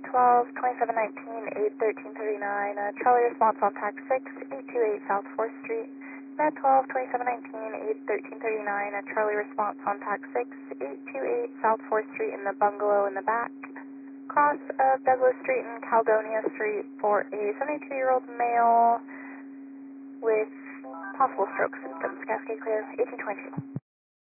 12/27/19, 8/13/39, Charlie response on TAC 6, 828 South 4th Street. Med 12/27/19, 8/13/39, Charlie response on TAC 6, 828 South 4th Street in the bungalow in the back. Cross of Douglas Street and Caledonia Street for a 72-year-old male with possible stroke symptoms. Cascade clear, 1822.